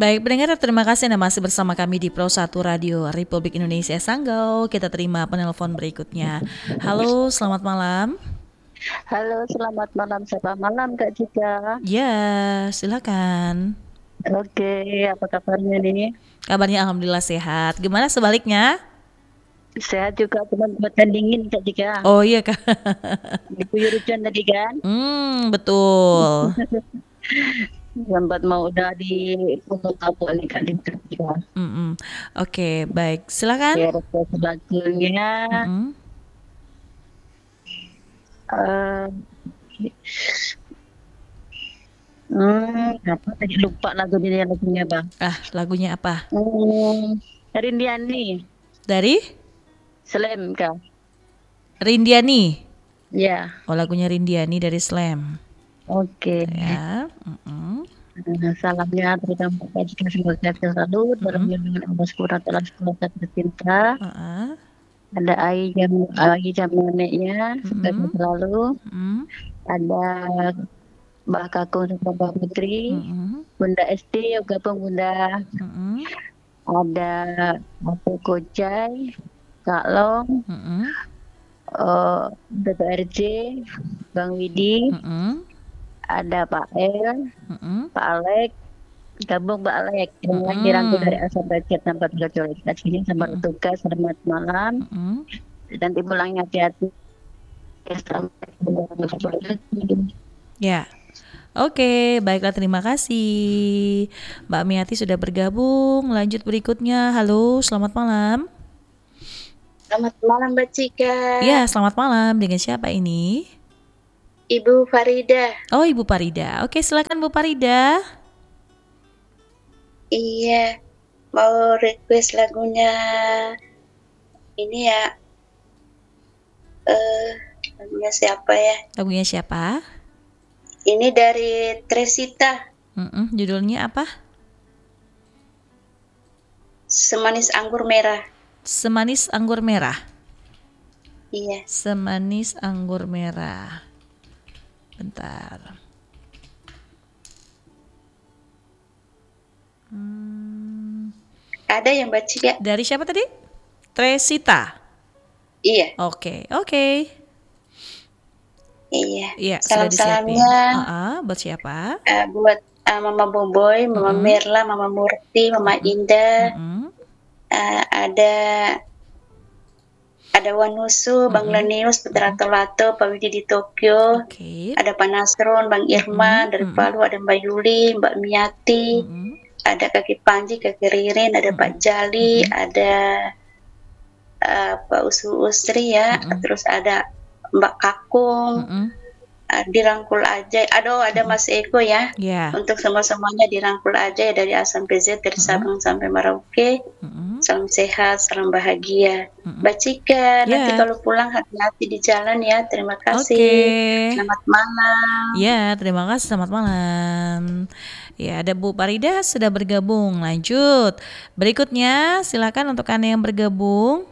Baik, pendengar, terima kasih Anda masih bersama kami di Pro 1 Radio Republik Indonesia Sanggau. Kita terima penelpon berikutnya. Halo, selamat malam. Halo, selamat malam. Selamat malam, Kak Cika. Ya, silakan. Oke, apa kabarnya nih? Kabarnya alhamdulillah sehat. Gimana sebaliknya? Sehat juga, teman-teman dingin, Kak Cika. Oh iya Kak. Diguyur hujan tadi kan? Betul. Lambat mau udah di Pulau Tabuk nih, Kak Cika. Oke, baik. Silakan. Ya, request lagunya. Mm-mm. eh apa tadi lupa lagunya Bang. Lagunya apa? Rindiani, Dari Slam Kak. Rindiani. Ya, Oh, lagunya Rindiani dari Slam. oke. Ya. Salamnya terutama Kak Cika, semoga sehat selalu dalam lindungan Allah Subhanahu wa taala, semoga tercinta. Uh-uh. Ada Ai jam neneknya semoga selalu. Ada Mbak Kakung sama Mbak Putri, Bunda SD yang gabung Bunda. Ada Aku Kocai, Kak Long, Dr. RJ, Bang Widi, ada Pak El, Pak Alek, gabung Pak Alek, yang lagi dirangkul dari asal budget tanpa terkecuali sini sama tugas. Selamat malam, dan pulangnya hati-hati. Ya. Oke, baiklah, terima kasih. Mbak Miati sudah bergabung. Lanjut berikutnya. Halo, selamat malam. Selamat malam Mbak Cika. Ya, selamat malam. Dengan siapa ini? Ibu Farida. Oh, Ibu Farida. Oke, silakan Bu Farida. Iya, mau request lagunya ini ya. Lagunya siapa ya? Lagunya siapa? Ini dari Tresita. Judulnya apa? Semanis Anggur Merah. Semanis Anggur Merah. Iya. Semanis Anggur Merah. Bentar. Ada yang Mbak Cika? Dari siapa tadi? Tresita. Iya. Oke. Iya. Salam-salamnya buat siapa? Buat Mama Boboy, Mama Merla, Mama Murti, Mama Indah. Ada Wanusu, Bang Lenius, Putra Tolato, Pak Widi di Tokyo. Ada Pak Nasron, Bang Irma dari Palu, ada Mbak Yuli, Mbak Miati. Ada Kaki Panji, Kaki Ririn, ada Pak Jali, ada Pak Usri ya, terus ada Mbak Kakung, dirangkul aja. Ada Mas Eko ya. Untuk semuanya dirangkul aja ya, dari A sampai Z, dari Sabang sampai Merauke. Salam sehat, salam bahagia. Mbak Cika, nanti kalau pulang hati-hati di jalan ya. Terima kasih. Selamat malam. Ya, terima kasih. Selamat malam. Ya, ada Bu Farida sudah bergabung. Lanjut. Berikutnya, silakan untuk Anda yang bergabung.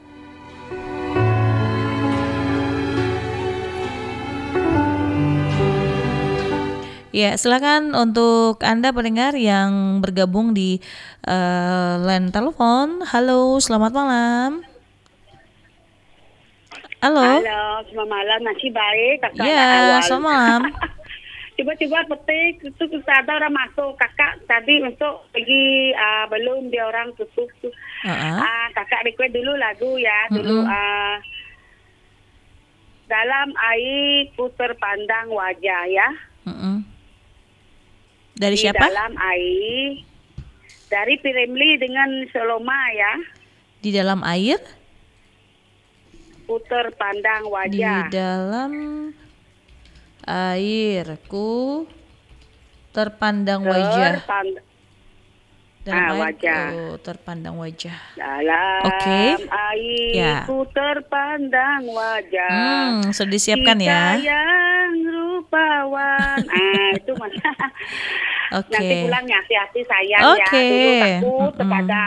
Ya, silakan untuk Anda pendengar yang bergabung di line telepon. Halo, selamat malam. Halo, selamat malam. Masih baik kakak? Ya, selamat malam. Tiba-tiba petik itu ada orang masuk kakak tadi untuk pergi belum dia orang tutup. Kakak request dulu lagu ya dulu. Dalam air ku terpandang wajah ya. Dari di siapa? Dalam air. Dari Piremli dengan Soloma ya. Di dalam air? Ku terpandang wajah. Di dalam air ku terpandang wajah. Dalam air wajah. Terpandang wajah. Dalam air ku terpandang wajah. Sudah disiapkan ya. Yang rupawan. Itu mana? Nanti pulangnya hati-hati sayang ya. Dulu takut kepada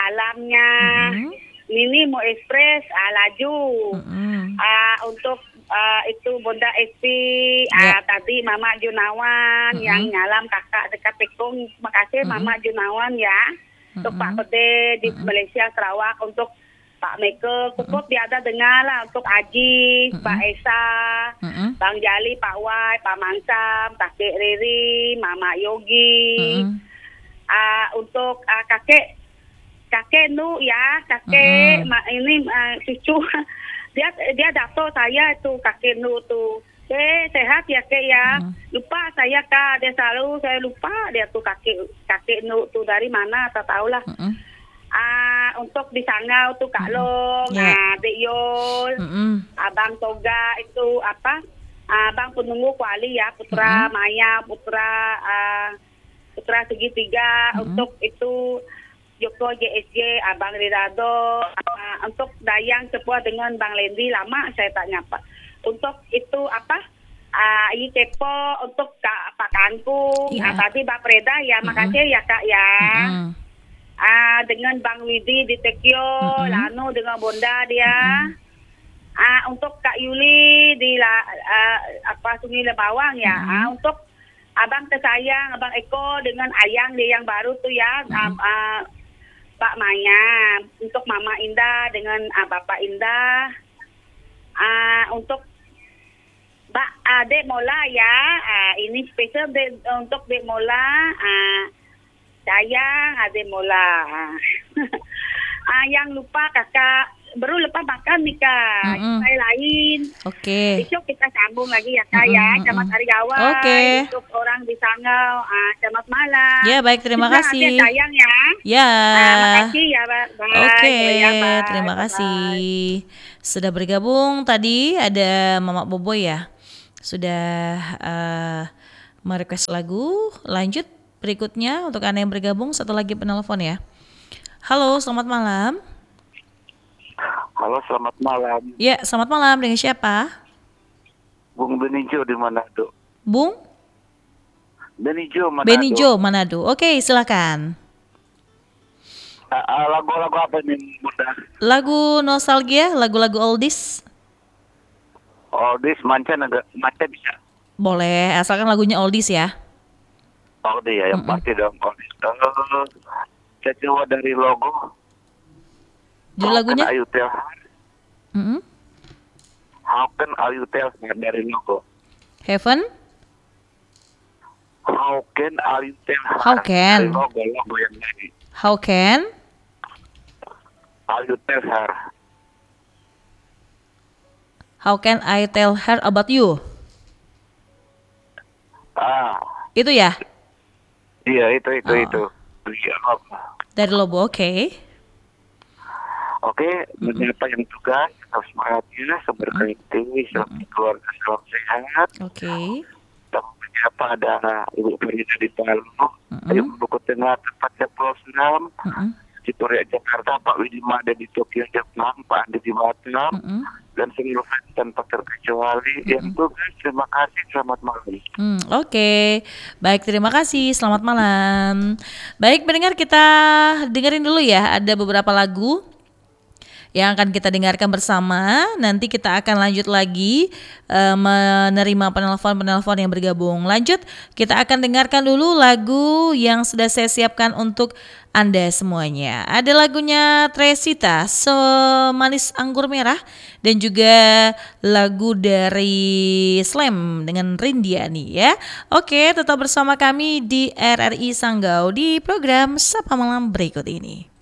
salamnya. Nini mau ekspres laju. Untuk itu Bunda Esti, tadi Mama Junawan yang nyalam kakak dekat Tekung. Makasih Mama Junawan ya. Untuk Pak Pede di Malaysia Sarawak, untuk Pak Meke, cukup dia ada dengar lah, untuk Aji, Pak Esa, Bang Jali, Pak Wai, Pak Mansam, Kakek Riri, Mama Yogi, untuk kakek Nu ya, kakek ini cucu dia dato saya itu kakek Nu tuh. Sehat ya kek ya. Lupa saya Kak, dia selalu saya lupa dia tuh kakek Nu tuh dari mana tak tahu lah. Untuk di Sangau tuh Kak Long, Dek Yol, Abang Toga itu Abang Penunggu Kuali ya, Putra Maya, Putra Segitiga, untuk itu Joko JSJ, Abang Ridado, untuk Dayang Sepuah dengan Bang Lendi lama saya tak nyapa. Untuk itu Iyi Kepo, untuk Pak Kangkung, tadi Mbak Preda ya, makasih ya Kak ya. Dengan Bang Widi di Tekio, Lano dengan Bonda dia. Untuk Kak Yuli di Sungai Lebawang ya. Untuk Abang tersayang, Abang Eko dengan Ayang dia yang baru tuh ya. Pak Maya, untuk Mama Indah dengan Bapak Indah, untuk Mbak Dek Mola ya, ini spesial untuk Dek Mola, sayang Dek Mola. Yang lupa kakak, baru lupa makan nih Kak, saya lain. Oke. Besok kita sambung lagi ya Kak ya, selamat hari awal. Untuk orang di Sangau, selamat malam. Ya baik, terima kasih. Sayang ya. Ya. Makasih ya Pak. Oke, terima kasih. Sudah bergabung tadi ada Mama Boboy ya. Sudah merequest lagu. Lanjut berikutnya untuk Anda yang bergabung, satu lagi penelpon ya. Halo, selamat malam. Halo, selamat malam. Ya, selamat malam. Dengan siapa? Bung Benijo di Manado. Bung? Benijo Manado. Benijo Manado. Oke, silakan. Lagu-lagu apa nih Bunda? Lagu nostalgia, lagu-lagu oldies. Oldies, manca bisa. Boleh, asalkan lagunya oldies ya. Oldies ya, yang pasti dong oldies. Saya coba dari logo. Judul lagunya? How can I tell her? How can I tell her dari logo? Heaven? How can I tell her? How can? Dari logo yang tadi. How can? I tell her. How can I tell her about you? Itu ya? Iya, itu. Iya, dari logo, oke. Oke, menyapa yang tugas, harus semangatnya, seberkaitan, selamat keluarga, salam sehat. Oke. Dan menyapa ada Ibu Perina di Palu, Ayu Buku Tengah, tempatnya Pulau Seram, Citoria Jakarta, Pak Widima ada di Tokyo, Jepang, Pak Andi di Batam, dan seluruh fans tanpa terkecuali. Yang tugas, terima kasih, selamat malam. Oke. Baik, terima kasih, selamat malam. Baik, pendengar, kita dengerin dulu ya, ada beberapa lagu yang akan kita dengarkan bersama. Nanti kita akan lanjut lagi menerima penelpon-penelpon yang bergabung. Lanjut, kita akan dengarkan dulu lagu yang sudah saya siapkan untuk Anda semuanya. Ada lagunya Tresita, Semanis Anggur Merah, dan juga lagu dari Slam dengan Rindiani ya. Oke, tetap bersama kami di RRI Sanggau di program Sapa Malam berikut ini.